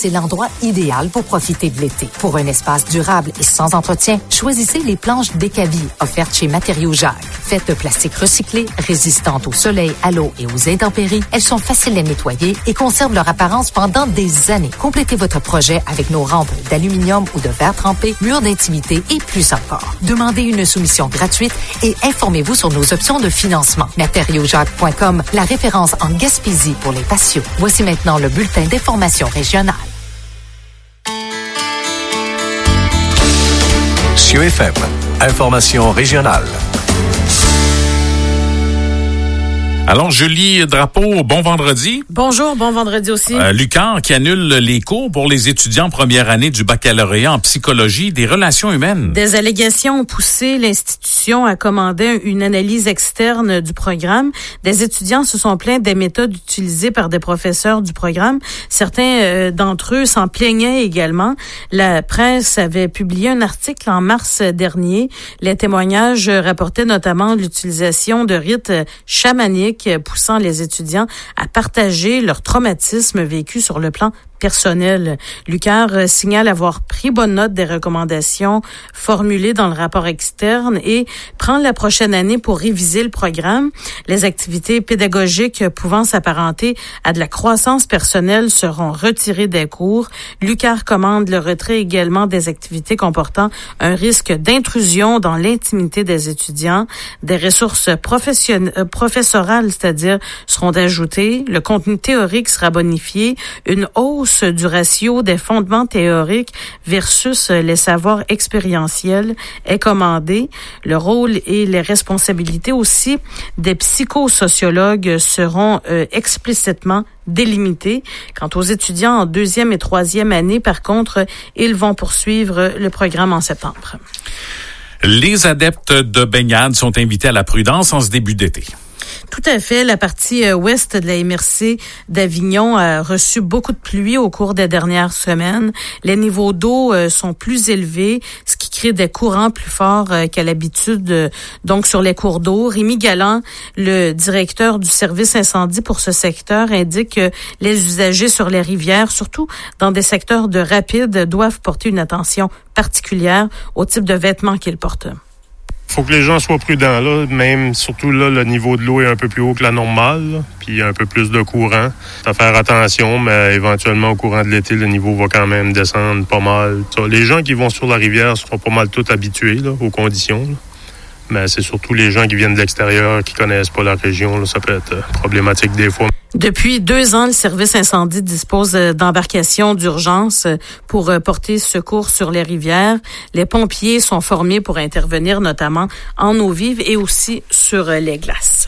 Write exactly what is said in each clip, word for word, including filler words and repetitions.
C'est l'endroit idéal pour profiter de l'été. Pour un espace durable et sans entretien, choisissez les planches Décavi offertes chez Matériaux Jacques. Faites de plastique recyclé, résistantes au soleil, à l'eau et aux intempéries, elles sont faciles à nettoyer et conservent leur apparence pendant des années. Complétez votre projet avec nos rampes d'aluminium ou de verre trempé, murs d'intimité et plus encore. Demandez une soumission gratuite et informez-vous sur nos options de financement. matériaux jacques point com, la référence en Gaspésie pour les patios. Voici maintenant le bulletin d'information régionale. C F M, information régionale. Alors, Julie Drapeau, bon vendredi. Bonjour, bon vendredi aussi. Euh, l'U Q A M qui annule les cours pour les étudiants première année du baccalauréat en psychologie des relations humaines. Des allégations ont poussé l'institution à commander une analyse externe du programme. Des étudiants se sont plaints des méthodes utilisées par des professeurs du programme. Certains euh, d'entre eux s'en plaignaient également. La presse avait publié un article en mars dernier. Les témoignages rapportaient notamment l'utilisation de rites chamaniques poussant les étudiants à partager leur traumatisme vécu sur le plan personnel. L'U Q A M signale avoir pris bonne note des recommandations formulées dans le rapport externe et prend la prochaine année pour réviser le programme. Les activités pédagogiques pouvant s'apparenter à de la croissance personnelle seront retirées des cours. L'U Q A M commande le retrait également des activités comportant un risque d'intrusion dans l'intimité des étudiants. Des ressources professionnelles, professorales, c'est-à-dire, seront ajoutées. Le contenu théorique sera bonifié. Une hausse du ratio des fondements théoriques versus les savoirs expérientiels est commandé. Le rôle et les responsabilités aussi des psychosociologues seront euh, explicitement délimités. Quant aux étudiants en deuxième et troisième année, par contre, ils vont poursuivre le programme en septembre. Les adeptes de baignade sont invités à la prudence en ce début d'été. Tout à fait. La partie ouest de la M R C d'Avignon a reçu beaucoup de pluie au cours des dernières semaines. Les niveaux d'eau sont plus élevés, ce qui crée des courants plus forts qu'à l'habitude, donc sur les cours d'eau. Rémi Galland, le directeur du service incendie pour ce secteur, indique que les usagers sur les rivières, surtout dans des secteurs de rapide, doivent porter une attention particulière au type de vêtements qu'ils portent. Il faut que les gens soient prudents, là. Même, surtout là, le niveau de l'eau est un peu plus haut que la normale, là. Puis il y a un peu plus de courant. À faire attention, mais éventuellement, au courant de l'été, le niveau va quand même descendre pas mal. Ça, les gens qui vont sur la rivière seront pas mal tous habitués là, aux conditions, là. Mais c'est surtout les gens qui viennent de l'extérieur, qui connaissent pas la région, là. Ça peut être problématique des fois. Depuis deux ans, le service incendie dispose d'embarcations d'urgence pour porter secours sur les rivières. Les pompiers sont formés pour intervenir notamment en eau vive et aussi sur les glaces.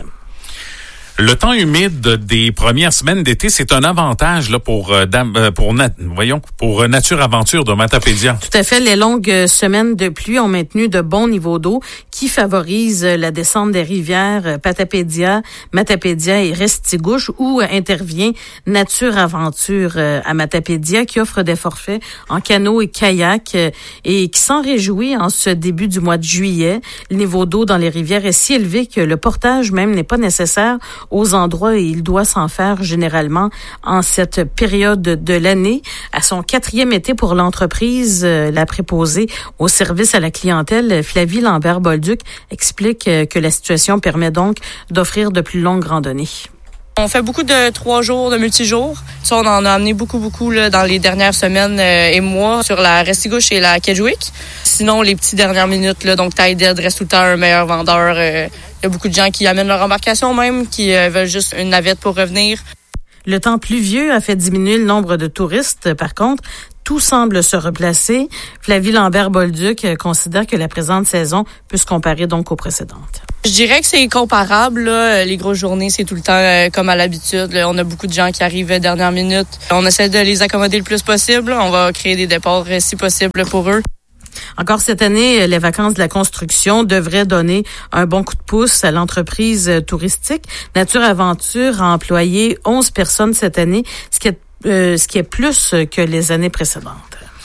Le temps humide des premières semaines d'été, c'est un avantage là pour euh, pour nat- voyons pour Nature Aventure de Matapédia. Tout à fait, les longues semaines de pluie ont maintenu de bons niveaux d'eau qui favorisent la descente des rivières Patapédia, Matapédia et Restigouche où intervient Nature Aventure à Matapédia qui offre des forfaits en canot et kayak et qui s'en réjouit en ce début du mois de juillet. Le niveau d'eau dans les rivières est si élevé que le portage même n'est pas nécessaire aux endroits où il doit s'en faire généralement en cette période de l'année. À son quatrième été pour l'entreprise, la préposée au service à la clientèle, Flavie Lambert-Bolduc, explique que la situation permet donc d'offrir de plus longues randonnées. On fait beaucoup de trois jours, de multijours. Ça, on en a amené beaucoup, beaucoup là, dans les dernières semaines euh, et mois sur la Restigouche et la Kedgewick. Sinon, les petites dernières minutes, là, donc Tide Dead reste tout le temps un meilleur vendeur. Il euh, y a beaucoup de gens qui amènent leur embarcation même, qui euh, veulent juste une navette pour revenir. Le temps pluvieux a fait diminuer le nombre de touristes. Par contre, tout semble se replacer. Flavie Lambert-Bolduc considère que la présente saison peut se comparer donc aux précédentes. Je dirais que c'est comparable. Là. Les grosses journées, c'est tout le temps euh, comme à l'habitude. Là. On a beaucoup de gens qui arrivent à la dernière minute. On essaie de les accommoder le plus possible. On va créer des départs euh, si possible pour eux. Encore cette année, les vacances de la construction devraient donner un bon coup de pouce à l'entreprise touristique. Nature Aventure a employé onze personnes cette année, ce qui est, euh, ce qui est plus que les années précédentes.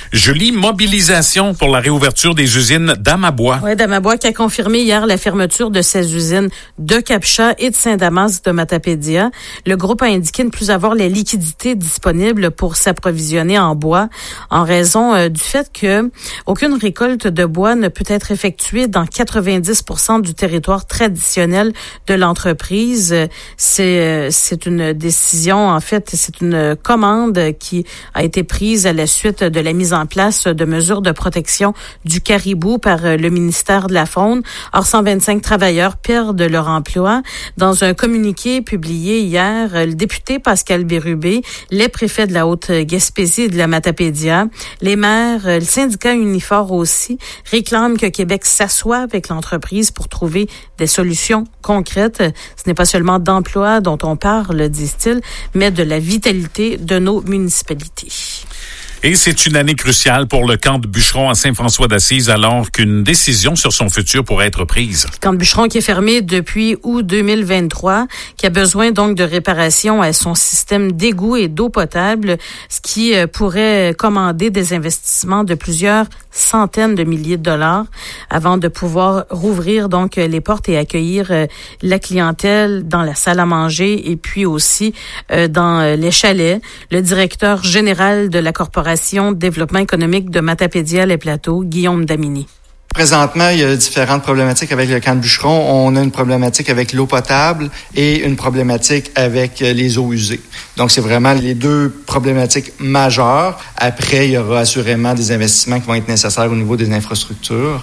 Julie, mobilisation pour la réouverture des usines d'Amabois. Oui, d'Amabois qui a confirmé hier la fermeture de ses usines de Capcha et de Saint-Damas de Matapédia. Le groupe a indiqué ne plus avoir les liquidités disponibles pour s'approvisionner en bois en raison euh, du fait que aucune récolte de bois ne peut être effectuée dans quatre-vingt-dix pour cent du territoire traditionnel de l'entreprise. C'est, c'est une décision, en fait, c'est une commande qui a été prise à la suite de la mise en place de mesures de protection du caribou par le ministère de la Faune. Or, cent vingt-cinq travailleurs perdent leur emploi. Dans un communiqué publié hier, le député Pascal Bérubé, les préfets de la Haute-Gaspésie et de la Matapédia, les maires, le syndicat Unifor aussi, réclament que Québec s'assoie avec l'entreprise pour trouver des solutions concrètes. Ce n'est pas seulement d'emploi dont on parle, disent-ils, mais de la vitalité de nos municipalités. Et c'est une année cruciale pour le camp de Bûcheron à Saint-François-d'Assise alors qu'une décision sur son futur pourrait être prise. Le camp de Bûcheron qui est fermé depuis août deux mille vingt-trois, qui a besoin donc de réparation à son système d'égout et d'eau potable, ce qui pourrait commander des investissements de plusieurs centaines de milliers de dollars avant de pouvoir rouvrir donc les portes et accueillir la clientèle dans la salle à manger et puis aussi dans les chalets. Le directeur général de la Corporation Développement économique de Matapédia-les-Plateaux, Guillaume Damini. Présentement, il y a différentes problématiques avec le camp de Bûcheron. On a une problématique avec l'eau potable et une problématique avec les eaux usées. Donc, c'est vraiment les deux problématiques majeures. Après, il y aura assurément des investissements qui vont être nécessaires au niveau des infrastructures.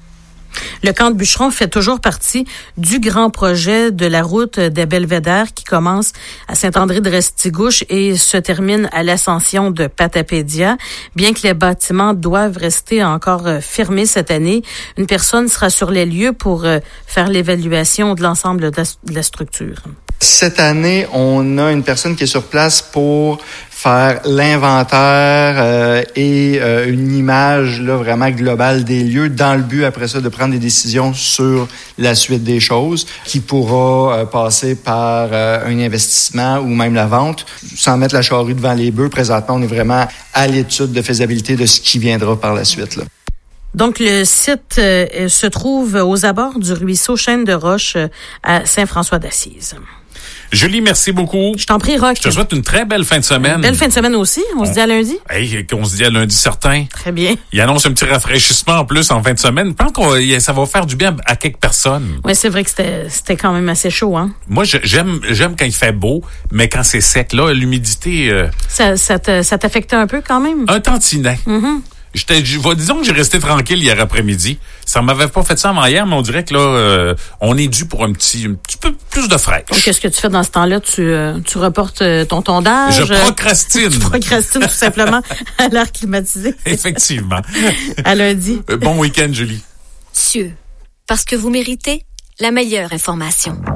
Le camp de Bûcheron fait toujours partie du grand projet de la route des Belvédères qui commence à Saint-André-de-Restigouche et se termine à l'ascension de Matapédia. Bien que les bâtiments doivent rester encore fermés cette année, une personne sera sur les lieux pour faire l'évaluation de l'ensemble de la structure. Cette année, on a une personne qui est sur place pour faire l'inventaire euh, et euh, une image là vraiment globale des lieux dans le but après ça de prendre des décisions sur la suite des choses qui pourra euh, passer par euh, un investissement ou même la vente. Sans mettre la charrue devant les bœufs, présentement, on est vraiment à l'étude de faisabilité de ce qui viendra par la suite, là. Donc, le site euh, se trouve aux abords du ruisseau Chaîne de Roche euh, à Saint-François-d'Assise. Julie, merci beaucoup. Je t'en prie, Roch. Je te souhaite une très belle fin de semaine. Belle fin de semaine aussi. On, on se dit à lundi. Hey, on se dit à lundi certain. Très bien. Il annonce un petit rafraîchissement en plus en fin de semaine. Je pense que ça va faire du bien à quelques personnes. Oui, c'est vrai que c'était, c'était quand même assez chaud, hein. Moi, je, j'aime, j'aime quand il fait beau, mais quand c'est sec, là, l'humidité. Euh... Ça, ça, te, ça t'affectait un peu quand même? Un tantinet. Mm-hmm. J'étais, disons que j'ai resté tranquille hier après-midi. Ça m'avait pas fait ça avant hier, mais on dirait que là, euh, on est dû pour un petit, un petit peu plus de fraîche. Donc, qu'est-ce que tu fais dans ce temps-là? Tu, euh, tu reportes ton tondage? Je procrastine. Tu procrastines tout simplement à l'air climatisé. Effectivement. À lundi. Bon week-end, Julie. Cieux, parce que vous méritez la meilleure information.